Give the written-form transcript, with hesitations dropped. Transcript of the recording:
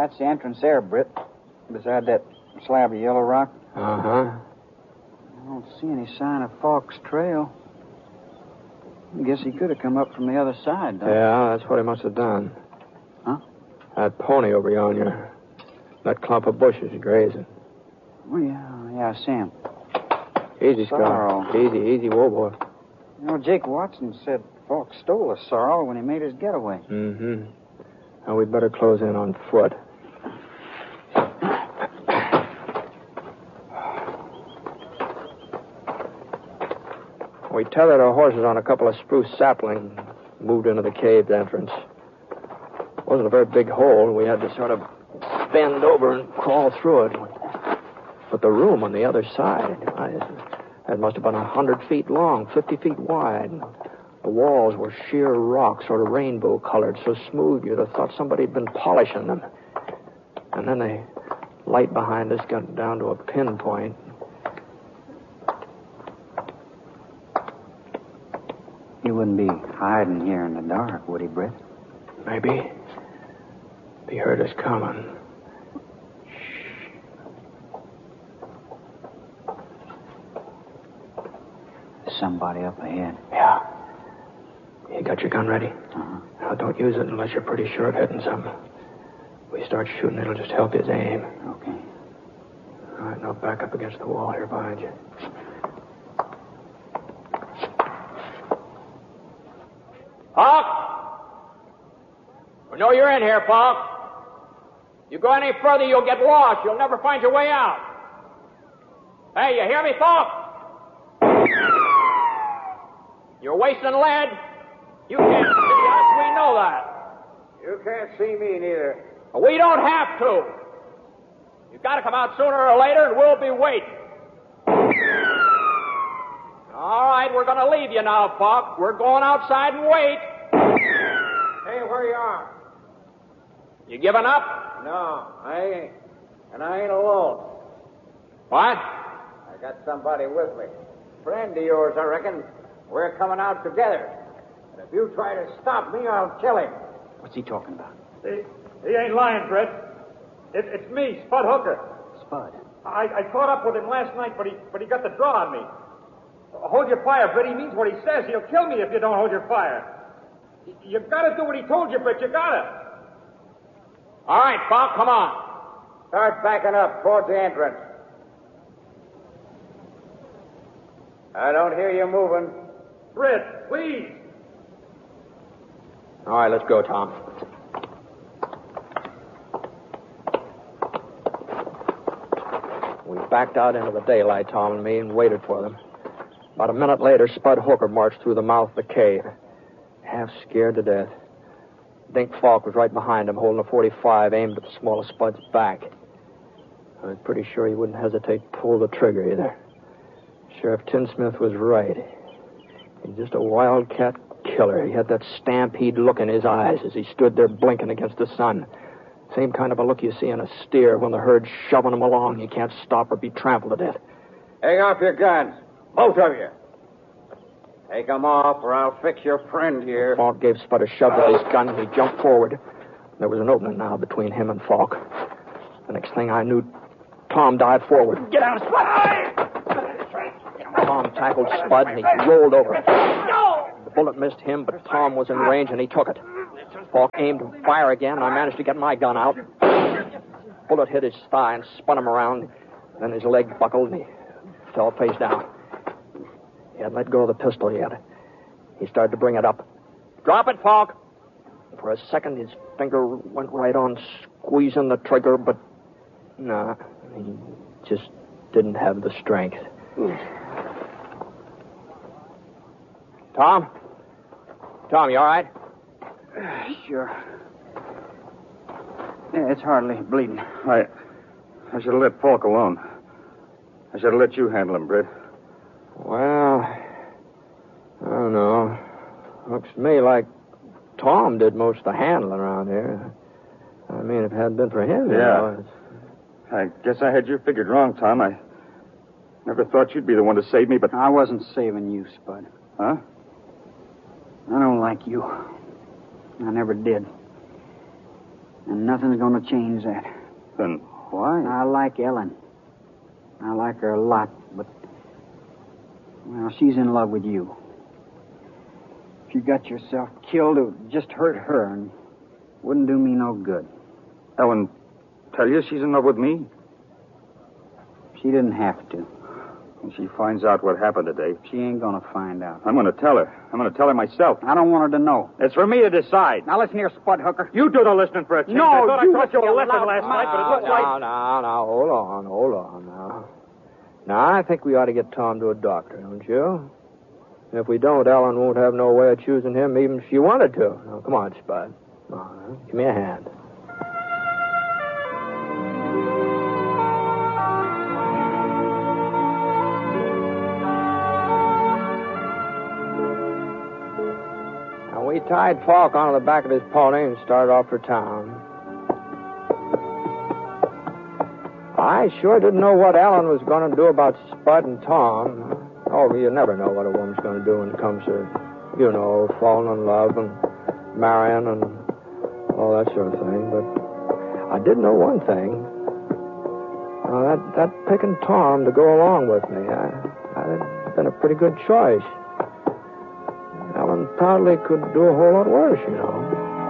That's the entrance there, Britt. Beside that slab of yellow rock. Uh-huh. I don't see any sign of Falk's trail. I guess he could have come up from the other side, though. Yeah, that's what he must have done. Huh? That pony over yonder. That clump of bushes grazing. Oh, yeah, I see him. Easy, Sorrel. Scar. Easy, whoa, boy. You know, Jake Watson said Falk stole a sorrel when he made his getaway. Mm-hmm. Now, we'd better close in on foot. We tethered our horses on a couple of spruce saplings, moved into the cave entrance. It wasn't a very big hole. We had to sort of bend over and crawl through it. But the room on the other side, it must have been 100 feet long, 50 feet wide. The walls were sheer rock, sort of rainbow-colored, so smooth you'd have thought somebody had been polishing them. And then the light behind us got down to a pinpoint. He wouldn't be hiding here in the dark, would he, Britt? Maybe. He heard us coming. Somebody up ahead. Yeah. You got your gun ready? Uh-huh. Now, don't use it unless you're pretty sure of hitting something. If we start shooting, it'll just help his aim. Okay. All right, now back up against the wall here behind you. Falk! We know you're in here, Falk. You go any further, you'll get lost. You'll never find your way out. Hey, you hear me, Falk? You're wasting lead. You can't see us. We know that. You can't see me neither. But we don't have to. You've got to come out sooner or later, and we'll be waiting. All right, we're going to leave you now, Falk. We're going outside and wait. Hey, where you are? You giving up? No, I ain't. And I ain't alone. What? I got somebody with me. Friend of yours, I reckon. We're coming out together. And if you try to stop me, I'll kill him. What's he talking about? He ain't lying, Fred. It's me, Spud Hooker. Spud. I caught up with him last night, but he got the draw on me. Hold your fire, Fred. He means what he says. He'll kill me if you don't hold your fire. You've got to do what he told you, Fred. You got to. All right, Falk, come on. Start backing up towards the entrance. I don't hear you moving. Fred, please. All right, let's go, Tom. We backed out into the daylight, Tom and me, and waited for them. About a minute later, Spud Hooker marched through the mouth of the cave, half scared to death. Dink Falk was right behind him, holding a .45 aimed at the small of Spud's back. I was pretty sure he wouldn't hesitate to pull the trigger either. Sheriff Tinsmith was right. He's just a wildcat killer. He had that stampede look in his eyes as he stood there blinking against the sun. Same kind of a look you see in a steer when the herd's shoving him along. You can't stop or be trampled to death. Hang off your guns. Both of you. Take them off, or I'll fix your friend here. Falk gave Spud a shove with his gun, and he jumped forward. There was an opening now between him and Falk. The next thing I knew, Tom dived forward. Get out, Spud! Tom tackled Spud, and he rolled over. The bullet missed him, but Tom was in range, and he took it. Falk aimed to fire again, and I managed to get my gun out. Bullet hit his thigh and spun him around. Then his leg buckled, and he fell face down. He hadn't let go of the pistol yet. He started to bring it up. Drop it, Falk. For a second, his finger went right on squeezing the trigger, but no, he just didn't have the strength. Tom? Tom, you all right? Sure. Yeah, it's hardly bleeding. I should have let Falk alone. I should have let you handle him, Britt. Well, I don't know. Looks to me like Tom did most of the handling around here. I mean, if it hadn't been for him, you know, I guess I had you figured wrong, Tom. I never thought you'd be the one to save me, but... I wasn't saving you, Spud. Huh? I don't like you. I never did. And nothing's going to change that. Then why? I like Ellen. I like her a lot, but... Well, she's in love with you. If you got yourself killed, it would just hurt her and wouldn't do me no good. Ellen, tell you she's in love with me? She didn't have to. When she finds out what happened today, She ain't gonna find out. I'm going to tell her. I'm going to tell her myself. I don't want her to know. It's for me to decide. Now listen here, Spud Hooker. You do the listening for a change. No, I thought you I caught you yell listening loud last night, but it looked like... Now, hold on now. Now, I think we ought to get Tom to a doctor, don't you? If we don't, Ellen won't have no way of choosing him even if she wanted to. Now, come on, Spud. Come on, give me a hand. We tied Falk onto the back of his pony and started off for town. I sure didn't know what Ellen was going to do about Spud and Tom. Oh, you never know what a woman's going to do when it comes to, falling in love and marrying and all that sort of thing. But I did know one thing. That picking Tom to go along with me, I'd been a pretty good choice. Ellen probably could do a whole lot worse,